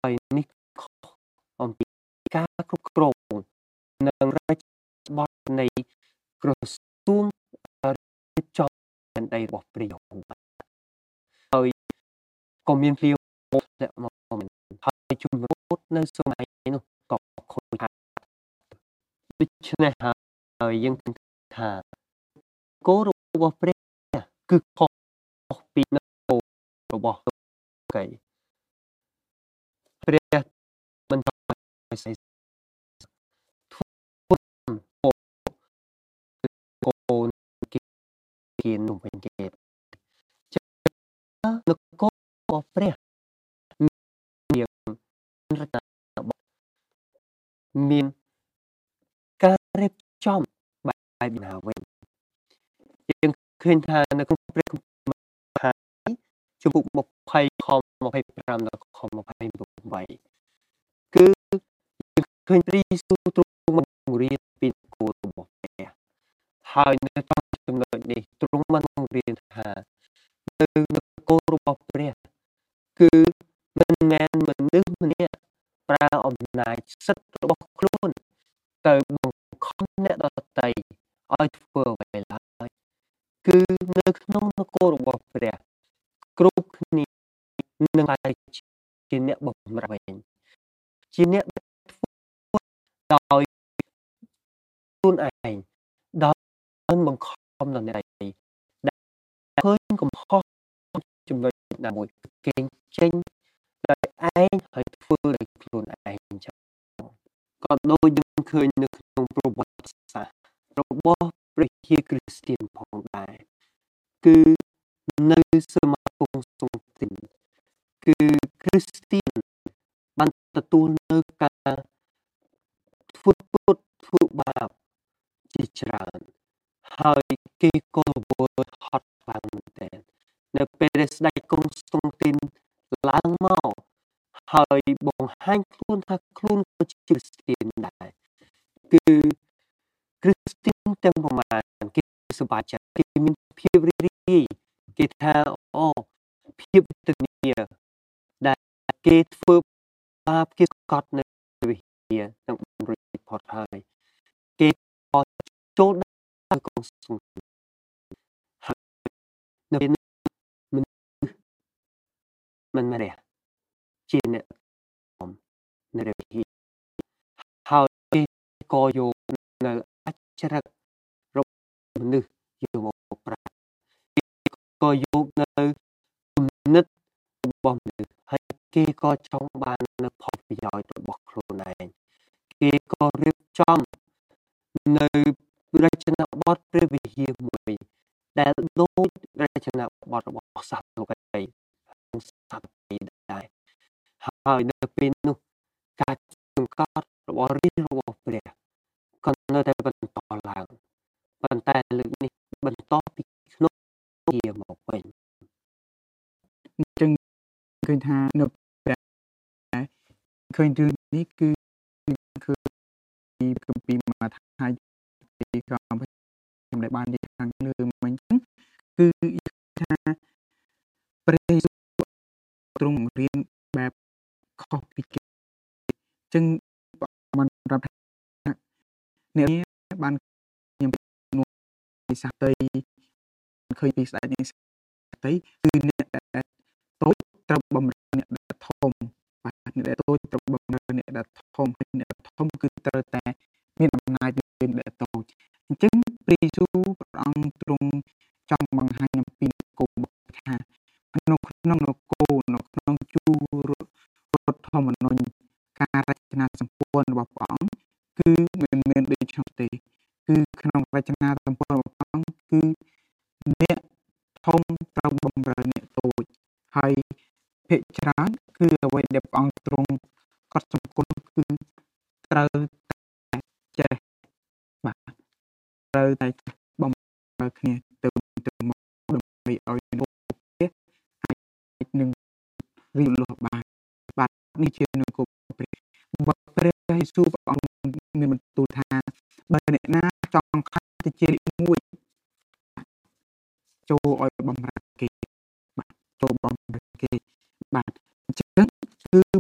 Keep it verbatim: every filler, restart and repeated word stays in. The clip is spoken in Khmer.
ហើយនេះខុសអំពីការគ្រប់គ្រងនិងរចបទនៃក្រសួងរៀបចំដែនដីរបស់ព្រះយេហូវ៉ាហើយក៏មានភ្លៀងធ្លាក់មកមិនហើយជំរុញនៅសម័យនោះក៏ខូចខាតដូច្នេះហើយយើងគិតថាគោលរបស់ព្រះគឺខុសពីនៅគោលរបស់គេព្រះមិនចង់ឲ្យស្អីធ្វើគោលគេគេនោះវិញគេចឹងនៅគោលរបស់ព្រះមានរចនាបថមានការរៀបចំបែបណាវិញយើងឃើញថានៅក្នុងព្រះគម្ពីរមហាជំពូកยี่สิบខยี่สิบห้าដល់ខยี่สิบแปดគឺយើងឃើញព្រះយេស៊ូវទ្រង់បានបង្រៀនពីគោលរបស់ព្រះហើយនៅtrongចំណុចនេះទ្រង់បានបង្រៀនថានៅគោលរបស់ព្រះគឺមិនមែនមនុស្សម្នាក់ប្រើអំណាចសិទ្ធិរបស់ខ្លួនទៅបង្ខំអ្នកដទៃឲ្យធ្វើអ្វីឡើយគឺនៅក្នុងនគររបស់ព្រះគ្រប់គ្នានឹងហើយជាអ្នកបម្រើវិញជាអ្នកធ្វើដោយខ្លួនឯងដោយបង្ខំដល់អ្នកដទៃដែលឃើញកំហុសចំណុចណាមួយគេចេញដោយឯងហើយធ្វើដោយខ្លួនឯងចឹងក៏ដូចយើងឃើញនៅក្នុងប្រវត្តិសាស្ត្ររបស់ប្រជាគ្រីស្ទានផងដែរគឺនៅសម័យគង់សង្គ្រាមគឺគ្រីស្ទានបានទទួលនៅការធ្វើពុតធ្វើបាបជាច្រើនហើយគេក៏រវល់ហត់ខ្លាំងមែនទែននៅពេលដែលស្ដេចគង់សង្គ្រាមឡើងមកហើយបង្ហាញខ្លួនថាខ្លួនក៏ជាគ្រីស្ទានដែរគឺគ្រីស្ទានទាំងប្រមាណគេសប្បាយចិត្តគេមានភាពរីករាយគេថាអូភាពវេទនាដែលគេធ្វើបាបគេស្កត់នៅវិហារទាំងរួចផុតហើយគេក៏ចូលដល់កងសង្គ្រាមហើយនៅពេលមនុស្សមិនមែនជាអ្នកនៅវិហារហើយគេក៏យកនៅអច្ឆរិតរបស់មនុស្សយកមកប្រើគេក៏យកនៅគំនិតរបស់មនុស្សហើយគេក៏ចង់បាននៅផលប្រយោជន៍របស់ខ្លួនឯងគេក៏រៀបចំនៅរចនាបថព្រះវិហារមួយដែលដូចរចនាបថរបស់សាសលោកីសាសលោកីដែរហើយនៅពេលនោះការសង្កត់របស់រាជរបស់ព្រះក៏នៅតែបន្តឡើងប៉ុន្តែលើកនេះបន្តពីក្នុងជាមកវិញអញ្ចឹងឃើញថានៅព្រះឃើញរឿងនេះគឺគឺពីគម្ពីរមកថាពីកម្មខ្ញុំដែលបាននិយាយខាងលើមិញគឺថាព្រះយេស៊ូវទ្រង់រៀនបែបខុសពីគេអញ្ចឹងបានប្រាប់ថាអ្នកបានខ្ញុំពីសាតីឃើញពីស្ដេចនេះសាតីគឺអ្នកដែលតូចត្រូវបំរើអ្នកដែលធំបាទអ្នកដែលតូចត្រូវបំរើអ្នកដែលធំអ្នកធំគឺត្រូវតែមានអំណាចពីអ្នកដែលតូចអញ្ចឹងព្រះយេស៊ូវព្រះអង្គទ្រង់ចង់បង្ហាញអំពីគោលថានៅក្នុងនគរនៅក្នុងជួររដ្ឋធម្មនុញ្ញការរចនាសម្ព័ន្ធរបស់ព្រះអង្គគឺមិនមែនដូចនោះទេគឺក្នុងរចនាសម្ព័ន្ធរបស់ព្រះអង្គគឺអ្នកធំត្រូវបំរើអ្នកតូចហើយភាគច្រើនគឺអ្វីដែលព្រះអង្គទ្រង់កត់សម្គាល់គឺត្រូវតែចេះបាទត្រូវតែបំរើគ្នាទៅទៅមកដើម្បីឲ្យលោកព្រះអាចនឹងរីកលាស់បានបាទនេះជានគរព្រះបើព្រះយេស៊ូវព្រះអង្គមានបន្ទូលថាបើអ្នកណាចង់ខ្លាចទៅជារាជមួយចូលឲ្យបំរើគេបាទចូលបំរើគេបាទអញ្ចឹងគឺ